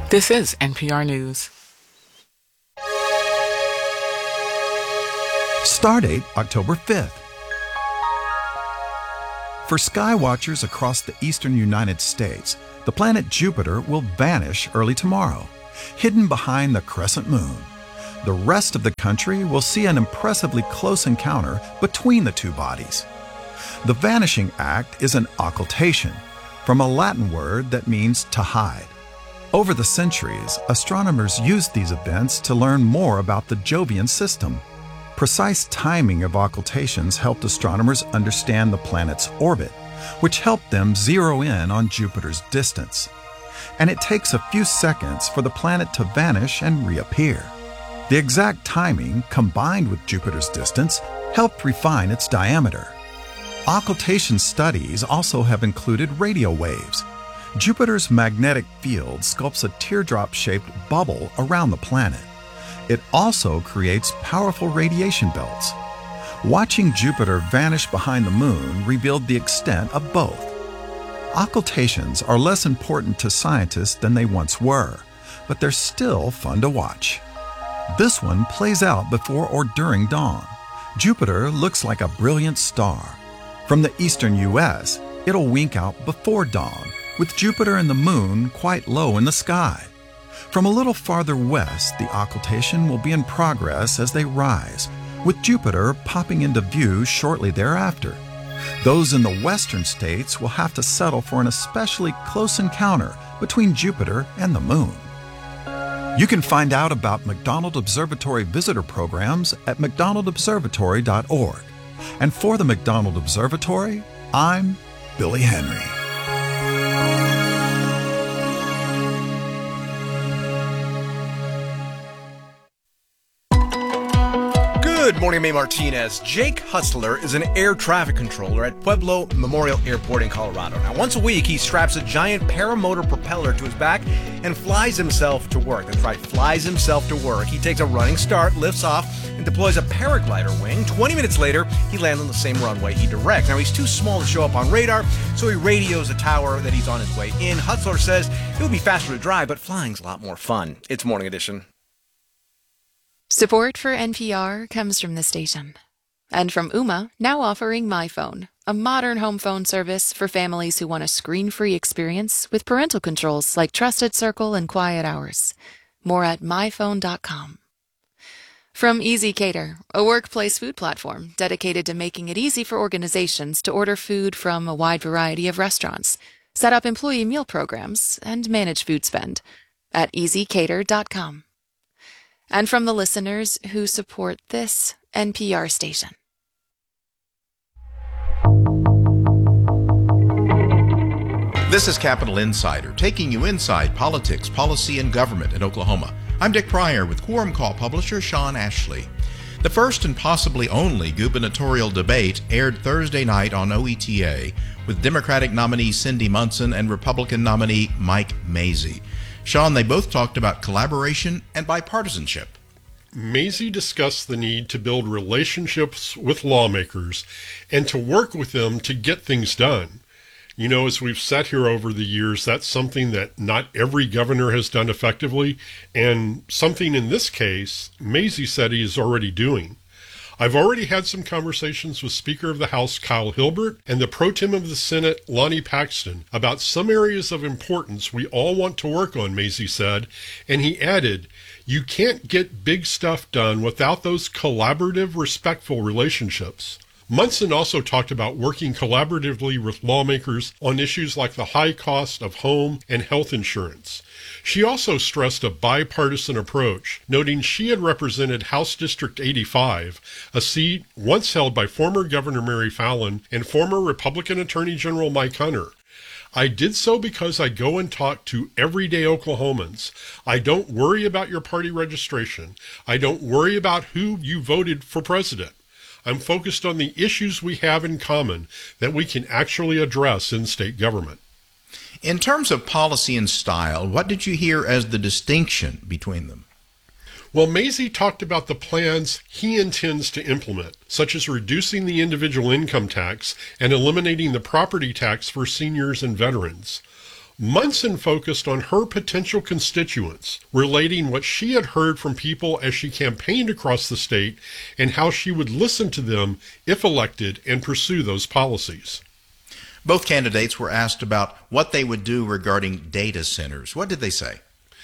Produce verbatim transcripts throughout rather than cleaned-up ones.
This is N P R News. Stardate October fifth. For skywatchers across the eastern United States, the planet Jupiter will vanish early tomorrow, hidden behind the crescent moon. The rest of the country will see an impressively close encounter between the two bodies. The vanishing act is an occultation, from a Latin word that means to hide. Over the centuries, astronomers used these events to learn more about the Jovian system. Precise timing of occultations helped astronomers understand the planet's orbit, which helped them zero in on Jupiter's distance. And it takes a few seconds for the planet to vanish and reappear. The exact timing, combined with Jupiter's distance, helped refine its diameter. Occultation studies also have included radio waves. Jupiter's magnetic field sculpts a teardrop-shaped bubble around the planet. It also creates powerful radiation belts. Watching Jupiter vanish behind the moon revealed the extent of both. Occultations are less important to scientists than they once were, but they're still fun to watch. This one plays out before or during dawn. Jupiter looks like a brilliant star. From the eastern U S, it'll wink out before dawn, with Jupiter and the moon quite low in the sky. From a little farther west, the occultation will be in progress as they rise, with Jupiter popping into view shortly thereafter. Those in the western states will have to settle for an especially close encounter between Jupiter and the moon. You can find out about McDonald Observatory visitor programs at mcdonald observatory dot org. And for the McDonald Observatory, I'm Billy Henry. Good morning, May Martinez. Jake Hustler is an air traffic controller at Pueblo Memorial Airport in Colorado. Now, once a week, he straps a giant paramotor propeller to his back and flies himself to work. That's right, flies himself to work. He takes a running start, lifts off, and deploys a paraglider wing. twenty minutes later, he lands on the same runway he directs. Now, he's too small to show up on radar, so he radios the tower that he's on his way in. Hustler says it would be faster to drive, but flying's a lot more fun. It's Morning Edition. Support for N P R comes from the station. And from Ooma, now offering MyPhone, a modern home phone service for families who want a screen-free experience with parental controls like Trusted Circle and Quiet Hours. More at my phone dot com. From Easy Cater, a workplace food platform dedicated to making it easy for organizations to order food from a wide variety of restaurants, set up employee meal programs, and manage food spend at easy cater dot com. And from the listeners who support this N P R station. This is Capital Insider, taking you inside politics, policy, and government in Oklahoma. I'm Dick Pryor with Quorum Call publisher Sean Ashley. The first and possibly only gubernatorial debate aired Thursday night on O E T A with Democratic nominee Cindy Munson and Republican nominee Mike Mazie. Sean, they both talked about collaboration and bipartisanship. Mazie discussed the need to build relationships with lawmakers and to work with them to get things done. You know, as we've sat here over the years, that's something that not every governor has done effectively, and something in this case, Mazie said he is already doing. I've already had some conversations with Speaker of the House Kyle Hilbert and the Pro Tem of the Senate Lonnie Paxton about some areas of importance we all want to work on, Mazie said, and he added, you can't get big stuff done without those collaborative, respectful relationships. Munson also talked about working collaboratively with lawmakers on issues like the high cost of home and health insurance. She also stressed a bipartisan approach, noting she had represented House District eighty-five, a seat once held by former Governor Mary Fallin and former Republican Attorney General Mike Hunter. I did so because I go and talk to everyday Oklahomans. I don't worry about your party registration. I don't worry about who you voted for president. I'm focused on the issues we have in common that we can actually address in state government. In terms of policy and style, what did you hear as the distinction between them? Well, Mazie talked about the plans he intends to implement, such as reducing the individual income tax and eliminating the property tax for seniors and veterans. Munson focused on her potential constituents, relating what she had heard from people as she campaigned across the state and how she would listen to them if elected and pursue those policies. Both candidates were asked about what they would do regarding data centers. What did they say?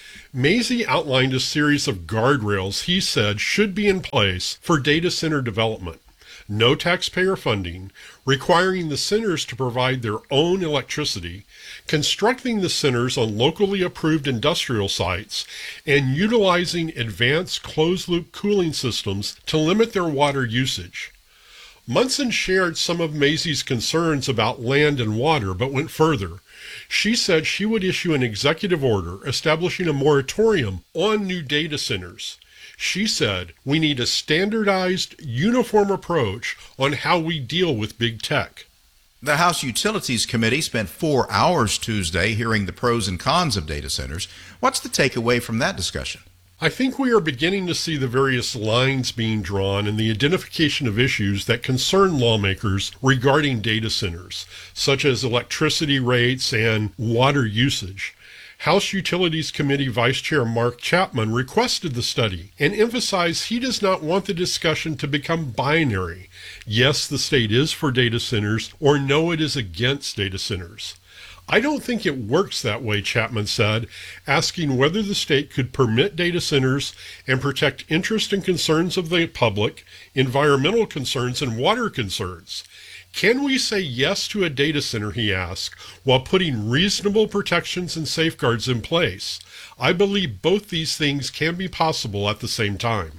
Mazie outlined a series of guardrails he said should be in place for data center development. No taxpayer funding, requiring the centers to provide their own electricity, constructing the centers on locally approved industrial sites, and utilizing advanced closed-loop cooling systems to limit their water usage. Munson shared some of Mazie's concerns about land and water, but went further. She said she would issue an executive order establishing a moratorium on new data centers. She said, we need a standardized, uniform approach on how we deal with big tech. The House Utilities Committee spent four hours Tuesday hearing the pros and cons of data centers. What's the takeaway from that discussion? I think we are beginning to see the various lines being drawn and the identification of issues that concern lawmakers regarding data centers, such as electricity rates and water usage. House Utilities Committee Vice Chair Mark Chapman requested the study and emphasized he does not want the discussion to become binary. Yes, the state is for data centers, or no, it is against data centers. I don't think it works that way, Chapman said, asking whether the state could permit data centers and protect interest and concerns of the public, environmental concerns, and water concerns. Can we say yes to a data center, he asked, while putting reasonable protections and safeguards in place? I believe both these things can be possible at the same time.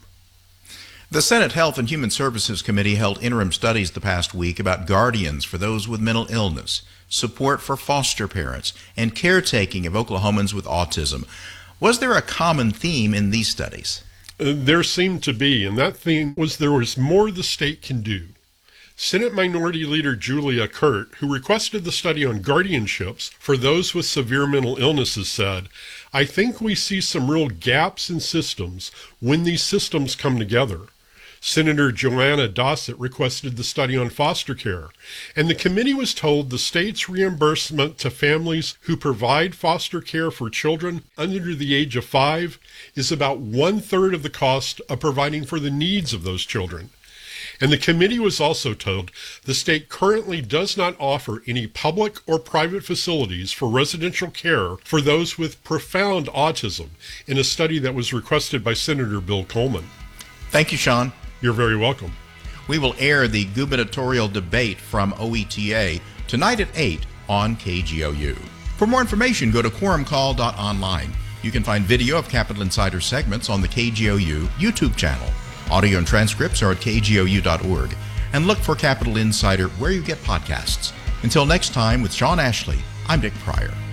The Senate Health and Human Services Committee held interim studies the past week about guardians for those with mental illness, support for foster parents, and caretaking of Oklahomans with autism. Was there a common theme in these studies? Uh, there seemed to be, and that theme was there was more the state can do. Senate Minority Leader Julia Kurt, who requested the study on guardianships for those with severe mental illnesses, said, I think we see some real gaps in systems when these systems come together. Senator Joanna Dossett requested the study on foster care, and the committee was told the state's reimbursement to families who provide foster care for children under the age of five is about one-third of the cost of providing for the needs of those children. And the committee was also told the state currently does not offer any public or private facilities for residential care for those with profound autism in a study that was requested by Senator Bill Coleman. Thank you, Sean. You're very welcome. We will air the gubernatorial debate from O E T A tonight at eight on K G O U. For more information, go to quorum call dot online. You can find video of Capitol Insider segments on the K G O U YouTube channel. Audio and transcripts are at K G O U dot org. And look for Capitol Insider where you get podcasts. Until next time, with Sean Ashley, I'm Dick Pryor.